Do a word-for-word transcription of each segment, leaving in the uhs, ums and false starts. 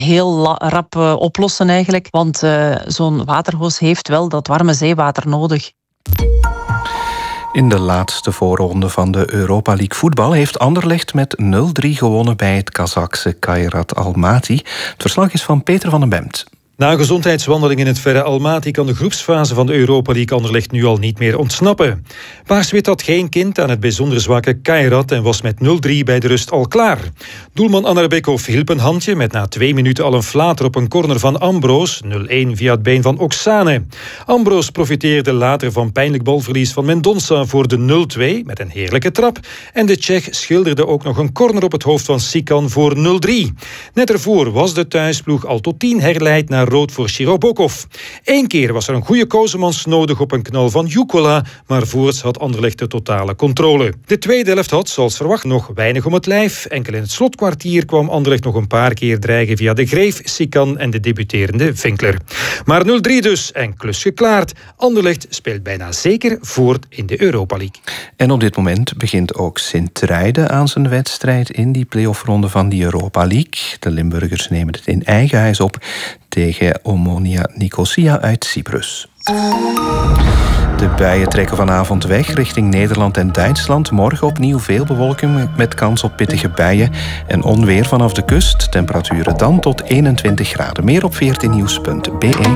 heel la- rap uh, oplossen eigenlijk. Want uh, zo'n waterhoos heeft wel dat warme zeewater nodig. In de laatste voorronde van de Europa League voetbal heeft Anderlecht met nul drie gewonnen bij het Kazachse Kairat Almaty. Het verslag is van Peter van den Bemt. Na een gezondheidswandeling in het verre Almaty kan de groepsfase van de Europa League Anderlecht nu al niet meer ontsnappen. Paars-wit had geen kind aan het bijzonder zwakke Kairat en was met nul drie bij de rust al klaar. Doelman Anarbekov hielp een handje met na twee minuten al een flater op een corner van Ambroos, nul een via het been van Oksane. Ambroos profiteerde later van pijnlijk balverlies van Mendonça voor de nul twee met een heerlijke trap. En de Tsjech schilderde ook nog een corner op het hoofd van Sikan voor nul drie. Net ervoor was de thuisploeg al tot tien herleid naar rood voor Shirobokov. Eén keer was er een goede Kozemans nodig op een knal van Jukola, maar voorts had Anderlecht de totale controle. De tweede helft had, zoals verwacht, nog weinig om het lijf. Enkel in het slotkwartier kwam Anderlecht nog een paar keer dreigen via de Greef, Sikan en de debuterende Vinkler. Maar nul drie dus en klus geklaard. Anderlecht speelt bijna zeker voort in de Europa League. En op dit moment begint ook Sint-Truiden aan zijn wedstrijd in die play-offronde van die Europa League. De Limburgers nemen het in eigen huis op tegen Omonia Nicosia uit Cyprus. De buien trekken vanavond weg richting Nederland en Duitsland. Morgen opnieuw veel bewolking met kans op pittige buien en onweer vanaf de kust. Temperaturen dan tot eenentwintig graden. Meer op veertien nieuws punt b e.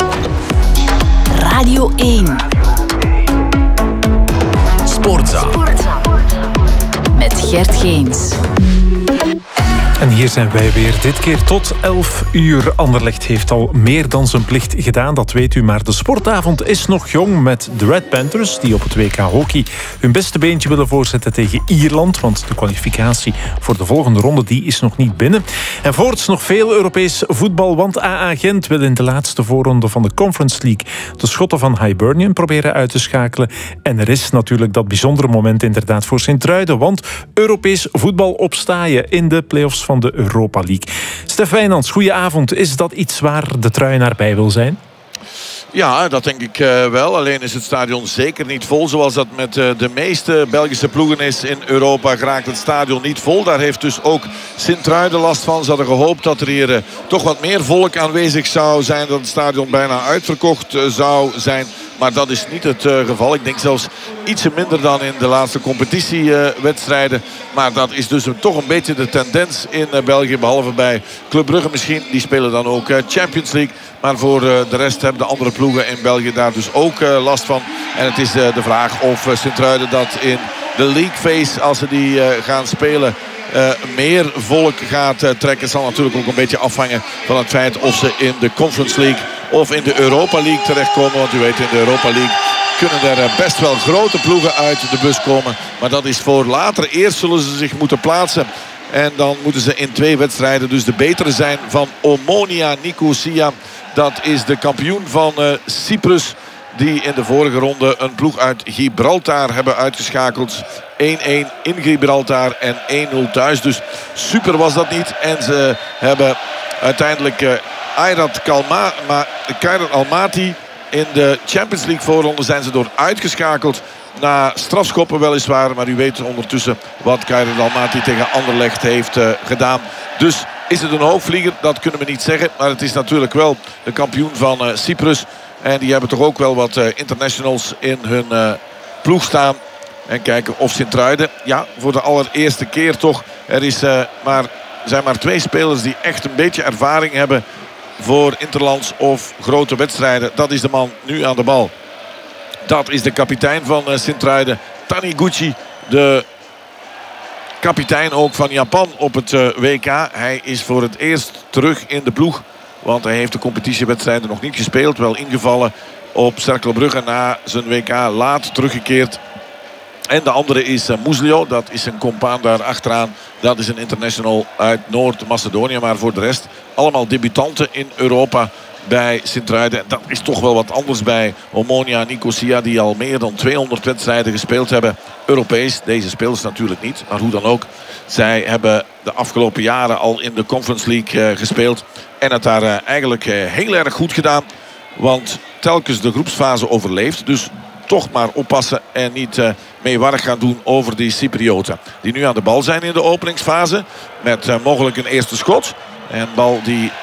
Radio één. Sportza. Met Gert Geens. En hier zijn wij weer, dit keer tot elf uur. Anderlecht heeft al meer dan zijn plicht gedaan, dat weet u. Maar de sportavond is nog jong met de Red Panthers, die op het W K Hockey hun beste beentje willen voorzetten tegen Ierland. Want de kwalificatie voor de volgende ronde die is nog niet binnen. En voorts nog veel Europees voetbal, want A A Gent wil in de laatste voorronde van de Conference League de Schotten van Hibernian proberen uit te schakelen. En er is natuurlijk dat bijzondere moment inderdaad voor Sint-Truiden, want Europees voetbal op staaien in de play-offs van de Europa League. Stef Wijnands, goedenavond. Is dat iets waar de Truienaar bij wil zijn? Ja, dat denk ik uh, wel. Alleen is het stadion zeker niet vol. Zoals dat met uh, de meeste Belgische ploegen is in Europa, geraakt het stadion niet vol. Daar heeft dus ook Sint-Truiden last van. Ze hadden gehoopt dat er hier uh, toch wat meer volk aanwezig zou zijn. Dat het stadion bijna uitverkocht uh, zou zijn. Maar dat is niet het uh, geval. Ik denk zelfs ietsje minder dan in de laatste competitiewedstrijden. Uh, maar dat is dus een, toch een beetje de tendens in uh, België. Behalve bij Club Brugge misschien. Die spelen dan ook uh, Champions League. Maar voor uh, de rest hebben de andere ploegen in België daar dus ook uh, last van. En het is uh, de vraag of uh, Sint-Truiden dat in de League Phase, als ze die uh, gaan spelen, Uh, meer volk gaat uh, trekken. Zal natuurlijk ook een beetje afhangen van het feit of ze in de Conference League of in de Europa League terechtkomen. Want u weet, in de Europa League kunnen er uh, best wel grote ploegen uit de bus komen. Maar dat is voor later. Eerst zullen ze zich moeten plaatsen. En dan moeten ze in twee wedstrijden dus de betere zijn van Omonia Nicosia. Dat is de kampioen van uh, Cyprus, die in de vorige ronde een ploeg uit Gibraltar hebben uitgeschakeld. één-één in Gibraltar en één nul thuis. Dus super was dat niet. En ze hebben uiteindelijk uh, Kairat Almaty in de Champions League voorronde zijn ze door uitgeschakeld. Na strafschoppen weliswaar. Maar u weet ondertussen wat Kairat Almaty tegen Anderlecht heeft uh, gedaan. Dus is het een hoogvlieger? Dat kunnen we niet zeggen. Maar het is natuurlijk wel de kampioen van uh, Cyprus. En die hebben toch ook wel wat uh, internationals in hun uh, ploeg staan. En kijken of Sint-Truiden, ja, voor de allereerste keer toch. Er is, uh, maar, zijn maar twee spelers die echt een beetje ervaring hebben voor interlands of grote wedstrijden. Dat is de man nu aan de bal. Dat is de kapitein van uh, Sint-Truiden, Taniguchi. De kapitein ook van Japan op het uh, W K. Hij is voor het eerst terug in de ploeg. Want hij heeft de competitiewedstrijden nog niet gespeeld. Wel ingevallen op Cercle Brugge na zijn W K, laat teruggekeerd. En de andere is uh, Muslio. Dat is een compaan daar achteraan. Dat is een international uit Noord-Macedonië. Maar voor de rest allemaal debutanten in Europa bij Sint-Truiden. Dat is toch wel wat anders bij Omonia Nicosia, die al meer dan tweehonderd wedstrijden gespeeld hebben. Europees. Deze spelers natuurlijk niet. Maar hoe dan ook. Zij hebben de afgelopen jaren al in de Conference League uh, gespeeld. En het daar uh, eigenlijk uh, heel erg goed gedaan. Want telkens de groepsfase overleeft. Dus toch maar oppassen en niet uh, meewarig gaan doen over die Cyprioten. Die nu aan de bal zijn in de openingsfase. Met uh, mogelijk een eerste schot. En bal die